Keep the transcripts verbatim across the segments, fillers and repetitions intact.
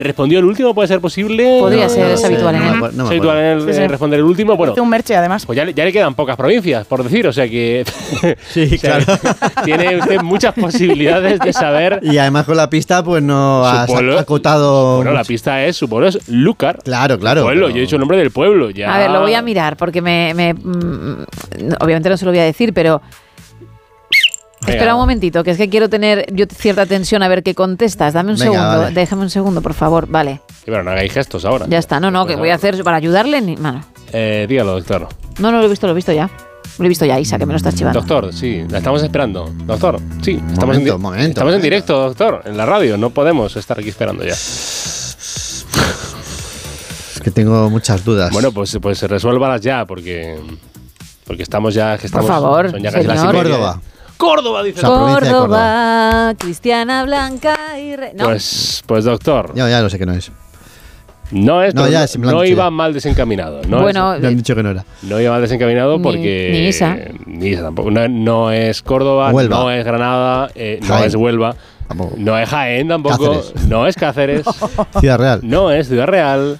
Respondió el último, ¿puede ser posible? Podría no, ser, no, es no, habitual en él. No, no, es habitual en él sí, sí. responder el último. Bueno, hace un merche además. Pues ya, ya le quedan pocas provincias, por decir, o sea que... Sí, o sea, claro. Tiene usted muchas posibilidades de saber... Y además con la pista, pues no has pueblo, acotado... Bueno, la pista es, su pueblo es Lúcar. Claro, claro. Pueblo, pero... yo he dicho el nombre del pueblo. Ya. A ver, lo voy a mirar, porque me... me mm, obviamente no se lo voy a decir, pero... Venga. Espera un momentito, que es que quiero tener yo cierta tensión a ver qué contestas. Dame un Venga, segundo, vale. déjame un segundo, por favor. Vale. Sí, pero no hagáis gestos ahora. Ya está, no, no, que voy a hacer para ayudarle. Ni, mano. Eh, dígalo, doctor. No, no lo he visto, lo he visto ya. Lo he visto ya, Isa, que me lo estás chivando. Doctor, sí, la estamos esperando. Doctor, sí, momento, estamos, en, di- momento, estamos momento. en directo, doctor, en la radio. No podemos estar aquí esperando ya. Es que tengo muchas dudas. Bueno, pues, pues resuélvalas ya, porque, porque estamos ya... Que estamos, por favor, son ya casi las señor. Córdoba. Córdoba, dice. O sea, Córdoba, provincia de Córdoba. Cristiana Blanca y... Re... ¿No? Pues, pues doctor, Ya, ya lo sé que no es. no es, No, pero ya, no, sí me lo han no dicho iba ya. mal desencaminado. No bueno, es, Me han dicho que no era. no iba mal desencaminado Ni- porque... ni Isa. Ni Isa tampoco. No, no es Córdoba, Huelva. no es Granada, eh, no Jaén. es Huelva, Tampoco. no es Jaén tampoco, Cáceres. no es Cáceres, Ciudad Real. no es Ciudad Real.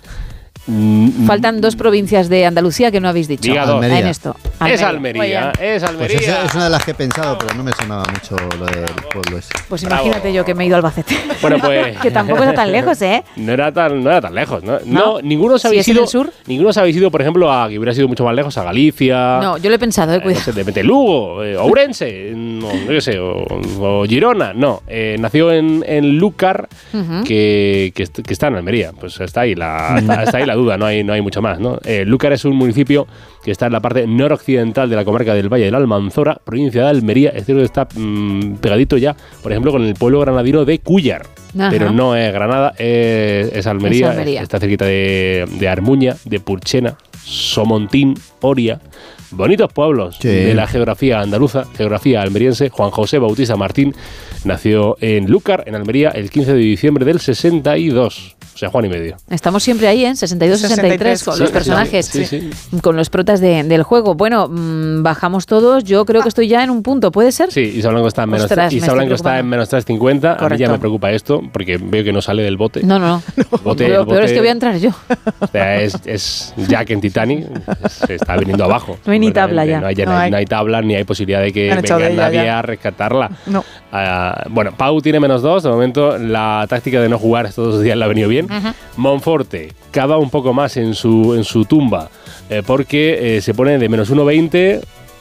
Mm, faltan dos provincias de Andalucía que no habéis dicho. Diga dos. Almería. En esto. Es Almería. Almería, es Pues Almería. esa es una de las que he pensado, pero no me sonaba mucho lo del pueblo ese. Pues Bravo. imagínate yo que me he ido a Albacete. Bueno, pues... que tampoco está tan lejos, ¿eh? No era tan, no era tan lejos, ¿no? ¿No? No, ninguno se ¿Sí había es en ido. el sur? Ninguno se había ido, por ejemplo, a que hubiera sido mucho más lejos, a Galicia. No, yo lo he pensado, eh, eh, no cuidado. sé, de repente Lugo, eh, Ourense, no, no qué sé, o, o Girona. No, eh, nació en, en Lúcar, Ujú. que, que, est- que está en Almería. Pues está ahí la, está, está ahí la duda, no hay, no hay mucho más, ¿no? Eh, Lúcar es un municipio que está en la parte noroccidental de la comarca del Valle del Almanzora, provincia de Almería. Es decir, que está mmm, pegadito ya, por ejemplo, con el pueblo granadino de Cúllar. Ajá. Pero no es Granada, es, es Almería, Es Almería. está cerquita de, de Armuña, de Purchena, Somontín, Oria. Bonitos pueblos Sí. de la geografía andaluza, geografía almeriense. Juan José Bautista Martín nació en Lúcar, en Almería, el quince de diciembre del sesenta y dos. O sea, Juan y medio. Estamos siempre ahí, en sesenta y dos sesenta y tres, con Sí, los sí, personajes, sí, sí. con los protas de- del juego. Bueno, mmm, bajamos todos. Yo creo que estoy ya en un punto, ¿puede ser? Sí, Isa Blanco está en menos, Ostras, me Isa estoy Blanco está preocupando. en menos tres cincuenta. A mí ya Correcto. me preocupa esto, porque veo que no sale del bote. No, no, no. Bote- lo el peor es bote- que voy a entrar yo. O sea, es, es Jack en Titanic, se está viniendo abajo. No hay ni tabla ya. No hay, No no hay, hay. no hay tabla, ni hay posibilidad de que Han echado venga de ella nadie ya. a rescatarla. No. Ah, bueno, Pau tiene menos dos. De momento, la táctica de no jugar estos dos días le ha venido bien. Monforte cava un poco más en su, en su tumba, eh, porque eh, se pone de menos uno veinte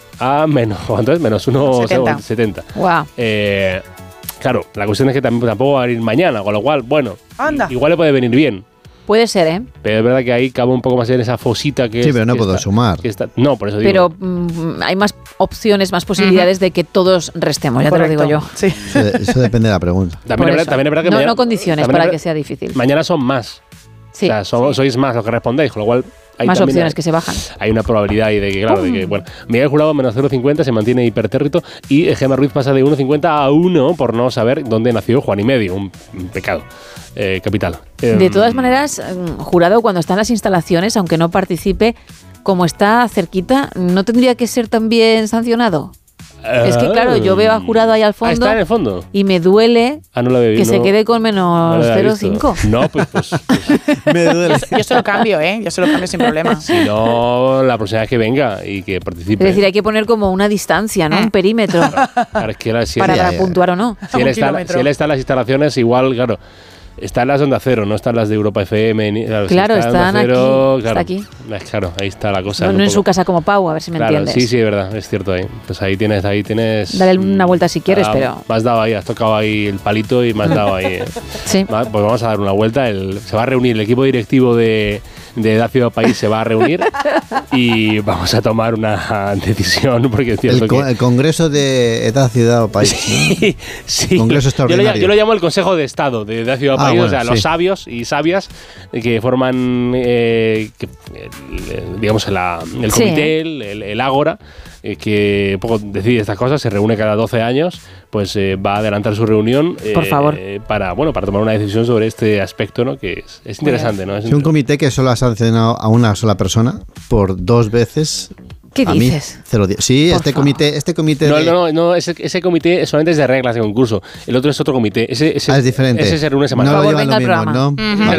a menos, ¿cuánto es? Menos uno setenta. Wow. Eh, claro, la cuestión es que tampoco, tampoco va a venir mañana, con lo cual, bueno, Anda. igual le puede venir bien. Puede ser, ¿eh? Pero es verdad que ahí cava un poco más en esa fosita que Sí, es- pero no que puedo está- sumar. que está- no, por eso digo. Pero mm, hay más opciones, más posibilidades de que todos restemos, ya Correcto. te lo digo yo. Sí. Eso, eso depende de la pregunta. también, Por es verdad, eso. también es verdad que no, mañana, no condiciones también para es que ver- sea difícil. mañana son más. Sí, o sea, somos- sois más los que respondéis, con lo cual hay más también opciones hay, que se bajan. hay una probabilidad ahí de que, claro, de que, ¡Pum! bueno, Miguel Jurado menos cero coma cincuenta se mantiene hipertérrito y Gemma Ruiz pasa de uno coma cincuenta a uno por no saber dónde nació Juan y medio, un, un pecado eh, capital. De Em, todas maneras, mm, Jurado, cuando está en las instalaciones, aunque no participe, como está cerquita, ¿no tendría que ser también sancionado? Es que, claro, yo veo a Jurado ahí al Ah, fondo está en el fondo. y me duele Ah, no lo había que visto. se quede con No menos lo había cero coma visto. cinco. No, pues, pues, pues Me duele. Yo se lo cambio, ¿eh? Yo se lo cambio sin problema. si no, la próxima vez que venga y que participe. Es decir, hay que poner como una distancia, ¿no? Un perímetro Claro, es que ahora, si, para él, ya, ya. puntuar o no. si él Un está, kilómetro. si él está en las instalaciones, igual, claro, está en las de Onda Cero, no está en las de Europa F M. Ni, claro, si Claro, está en Onda están Cero, aquí, claro, está aquí. es- Claro, ahí está la cosa. No, un no en poco- su casa como Pau, a ver si me Claro, entiendes. sí, sí, es verdad, es cierto ahí. Pues ahí tienes, ahí tienes. Dale una vuelta si quieres, ah, pero- Me has dado ahí, has tocado ahí el palito y me has dado ahí. eh. Sí. Va, pues vamos a dar una vuelta. El, se va a reunir el equipo directivo de, de Edad Ciudad País, se va a reunir y vamos a tomar una decisión, porque es cierto El, co- que. el Congreso de Edad, Ciudad o País. ¿no? Sí, sí. Congreso Yo lo, llamo- extraordinario. yo lo llamo el Consejo de Estado de, de Ciudad Ah, País, bueno, o sea, los sí. sabios y sabias que forman, eh, que, el- digamos, la- el Sí. comité, el, el- el ágora, eh, que un poco decide estas cosas, se reúne cada doce años, pues eh, va a adelantar su reunión eh, Por favor. para, bueno, para tomar una decisión sobre este aspecto, ¿no? Que es, es interesante, ¿no? Es Es un comité que solo ha sancionado a una sola persona por dos veces ¿Qué a dices? Mí, cero diez. Sí, Por este favor. comité, este comité No, de... no, no, no ese, ese comité solamente es de reglas de concurso. El otro es otro comité. Ese, ese, Ah, es diferente. Ese se reúne No semanal. lo Por favor, llevan venga lo al mismo, programa. ¿no? Ujú. Vale.